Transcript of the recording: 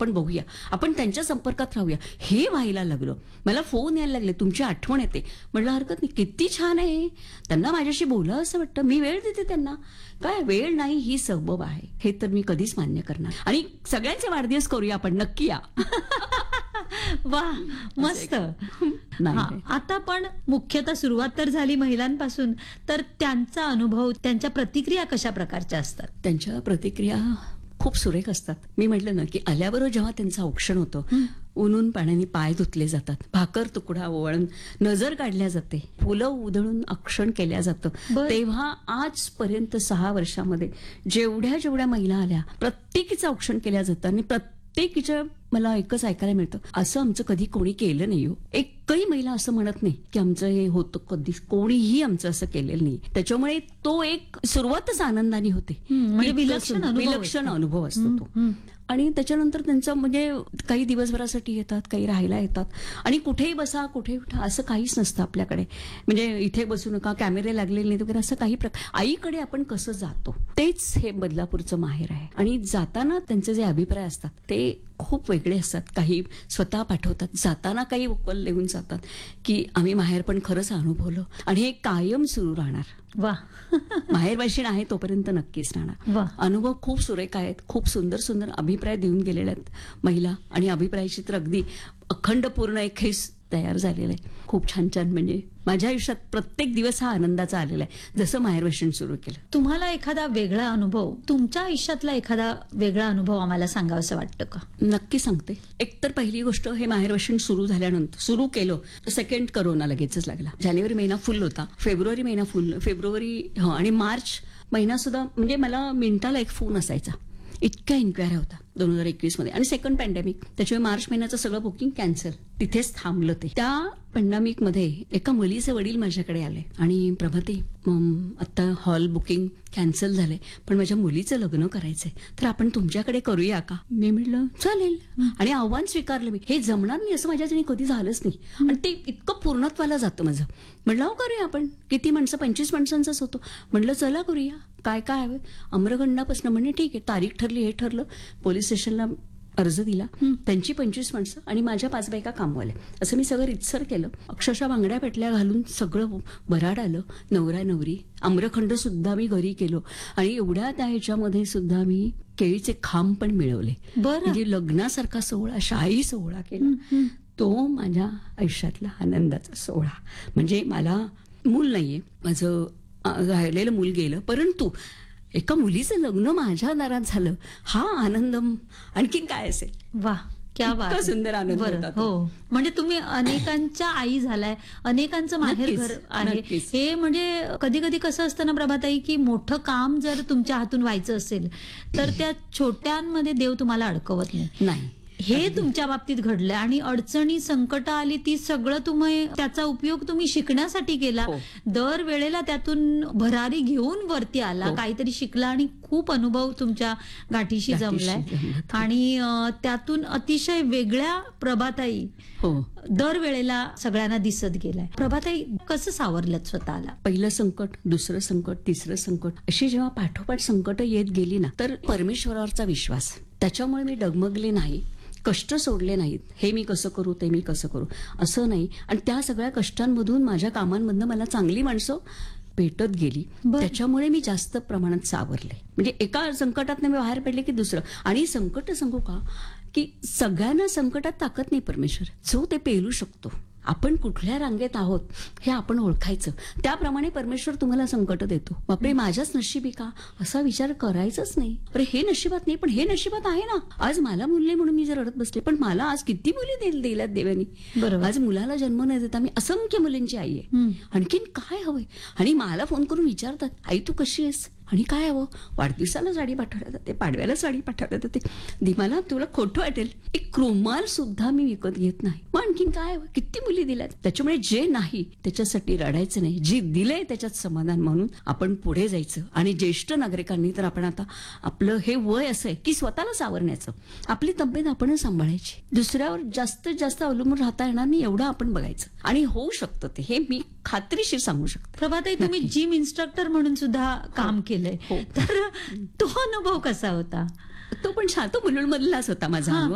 आपण बघूया, आपण त्यांच्या संपर्कात राहूया, हे व्हायला लागलं. मला फोन यायला लागले, तुमची आठवण येते. म्हटलं हरकत नाही, किती छान आहे, त्यांना माझ्याशी बोलावं असं वाटतं, मी वेळ देते त्यांना. काय वेळ नाही ही सबब आहे, हे तर मी कधीच मान्य करणार. आणि सगळ्यांचे वाढदिवस करूया आपण, नक्की या. वा, मस्त. नाही. आता पण मुख्यतः सुरुवात तर झाली महिलांपासून, तर त्यांचा अनुभव, त्यांच्या प्रतिक्रिया कशा प्रकारच्या असतात? त्यांच्या प्रतिक्रिया खूप सुरेख असतात. मी म्हटलं ना की आल्याबरोबर जेव्हा त्यांचं औक्षण होतं, उन्हून पाण्याने पाय धुतले जातात, भाकर तुकडा ओवाळून नजर काढल्या जाते, फुलं उधळून औक्षण केल्या जातं, तेव्हा आजपर्यंत 6 वर्षामध्ये जेवढ्या महिला आल्या प्रत्येकीचं औक्षण केल्या जातं आणि प्रत्येकीच्या मला एकच ऐकायला मिळतं, असं आमचं कधी कोणी केलं नाही हो. एकही महिला असं म्हणत नाही की आमचं हे होतं, कधी कोणीही आमचं असं केलेलं नाही. त्याच्यामुळे तो एक सुरुवातच आनंदाने होते. म्हणजे विलक्षण अनुभव असतो तो. आणि त्याच्यानंतर त्यांचं म्हणजे काही दिवसभरासाठी येतात, काही राहायला येतात आणि कुठेही बसा, कुठेही उठा, असं काहीच नसतं आपल्याकडे. म्हणजे इथे बसू नका, कॅमेरे लागलेले नाहीत वगैरे, असं काही प्रकार. आईकडे आपण कसं जातो तेच हे बदलापूरचं माहेर आहे. आणि जाताना त्यांचे जे अभिप्राय असतात ते खूप वेगळे असतात. काही स्वतः पाठवतात, जाताना काही उकल लिहून जातात की आम्ही माहेर पण खरंच अनुभवलं आणि हे कायम सुरू राहणार. वा. माहेर वाशिण आहे तोपर्यंत नक्कीच राहणार. अनुभव खूप सुरेख आहेत, खूप सुंदर सुंदर अभिप्राय देऊन गेलेल्या आहेत महिला. आणि अभिप्रायाची तर अगदी अखंड पूर्ण एक हेच तयार झालेलं आहे. खूप छान छान. म्हणजे माझ्या आयुष्यात प्रत्येक दिवस हा आनंदाचा आलेला आहे, जसं माहेर वाशिण सुरू केलं. तुम्हाला एखादा वेगळा अनुभव, तुमच्या आयुष्यातला एखादा वेगळा अनुभव आम्हाला सांगावंसं वाटतं का? नक्की सांगते. एकतर पहिली गोष्ट, हे माहेर वाशिण सुरू झाल्यानंतर सुरू केलं, सेकंड करोना लगेचच लागला. जानेवारी महिना फुल होता, फेब्रुवारी महिना फुल, आणि मार्च महिना सुद्धा. म्हणजे मला मिनिटाला एक फोन असायचा, इतक्या इन्क्वायरी होता 2021 मध्ये. आणि सेकंड पॅन्डेमिक, त्याच्यामुळे मार्च महिन्याचं सगळं बुकिंग कॅन्सल, तिथेच थांबलं ते. त्या पॅन्डेमिक मध्ये एका मुलीचे वडील माझ्याकडे आले आणि प्रभाती, आता हॉल बुकिंग कॅन्सल झाले, पण माझ्या मुलीचं लग्न करायचंय, तर आपण तुमच्याकडे करूया का? मी म्हटलं चालेल. आणि आव्हान स्वीकारलं मी. हे जमणार नाही असं माझ्याच्याने कधी झालंच नाही, आणि ते इतकं पूर्णत्वाला जातं माझं. म्हटलं करूया आपण. किती माणसं? 25 माणसांचंच होतं. म्हटलं चला करूया. काय काय हवं? अमरगंडापासून. म्हणजे ठीक आहे, तारीख ठरली, हे ठरलं. पोलीस स्टेशनला अर्ज दिला, त्यांची 25 माणसं आणि माझ्या 5 बायका कामवाल्या, असं मी सगळं रितसर केलं. अक्षरशः बांगड्या पेटल्या घालून सगळं बराड आलं. नवरा नवरी, आम्रखंड सुद्धा मी घरी केलो. आणि एवढ्या त्या ह्याच्यामध्ये सुद्धा मी केळीचे खांब पण मिळवले. म्हणजे लग्नासारखा सोहळा, शाही सोहळा केला. तो माझ्या आयुष्यातला आनंदाचा सोहळा. म्हणजे मला मूल नाहीये, माझं राहिलेलं मूल गेलं, परंतु एका मुलीचं लग्न माझ्या दारात झालं, हा आनंद आणखीन काय असेल. वा, क्या बात. सुंदर आनंद होता. हो, म्हणजे तुम्ही अनेकांच्या आई झालाय, अनेकांचं माहेर घर आहे. हे म्हणजे कधी कधी कसं असतं ना प्रभाताई, की मोठं काम जर तुमच्या हातून व्हायचं असेल तर त्या छोट्यांमध्ये देव तुम्हाला अडकवत नाही. हे तुमच्या बाबतीत घडलं. आणि अडचणी, संकट आली, ती सगळं तुम्ही त्याचा उपयोग तुम्ही शिकण्यासाठी केला. दर वेळेला त्यातून भरारी घेऊन वरती आला, काहीतरी शिकला आणि खूप अनुभव तुमच्या गाठीशी जमलाय. आणि त्यातून अतिशय वेगळ्या प्रभाताई दर वेळेला सगळ्यांना दिसत गेलाय. प्रभाताई, कसं सावरलं स्वतःला? पहिलं संकट, दुसरं संकट, तिसरं संकट, अशी जेव्हा पाठोपाठ संकट येत गेली ना, तर परमेश्वरावरचा विश्वास, त्याच्यामुळे मी डगमगले नाही, कष्ट सोडले नाहीत. हे मी कसं करू, ते मी कसं करू, असं नाही. आणि त्या सगळ्या कष्टांमधून, माझ्या कामांमधून मला चांगली माणसं भेटत गेली. त्याच्यामुळे मी जास्त प्रमाणात सावरले. म्हणजे एका संकटात मी बाहेर पडले की दुसरं. आणि संकट सांगू का, की सगळ्यांना संकटात ताकद नाही परमेश्वर, जो ते पेलू शकतो. आपण कुठल्या रांगेत आहोत हे आपण ओळखायचं, त्याप्रमाणे परमेश्वर तुम्हाला संकट देतो. बापरे, माझ्याच नशिबी का, असा विचार करायचाच नाही. अरे हे नशिबात नाही, पण हे नशिबात आहे ना. आज मला मुल नाही म्हणून मी जर रडत बसले, पण मला आज किती मुली दिल्यात देवानी. आज मुलाला जन्म नाही देता मी असंख्य मुलींची आई आहे. आणखीन काय हवंय? आणि मला फोन करून विचारतात, आई तू कशी आहेस, आणि काय हवं? वाढदिवसाला साडी पाठवल्या जाते, पाडव्याला साडी पाठवल्या जाते. दिमाला तुला खोटं वाटेल, एक रुमाल सुद्धा मी विकत घेत नाही. मग आणखीन काय हवं? किती मुली दिल्यात. त्याच्यामुळे जे नाही त्याच्यासाठी रडायचं नाही, जे दिलंय त्याच्यात समाधान म्हणून आपण पुढे जायचं. आणि ज्येष्ठ नागरिकांनी तर आपण आता, आपलं हे वय असं आहे की स्वतःला सावरण्याचं, आपली तब्येत आपणच सांभाळायची, दुसऱ्यावर जास्तीत जास्त अवलंबून राहता येणार नाही एवढं आपण बघायचं. आणि होऊ शकतं ते, हे मी खात्रीशीर सांगू शकते. प्रभाताई, तुम्ही जिम इन्स्ट्रक्टर म्हणून सुद्धा काम केलंय, तर तो अनुभव कसा होता? तो पण छान, तो मुलुंड मधलाच होता माझा अनुभव.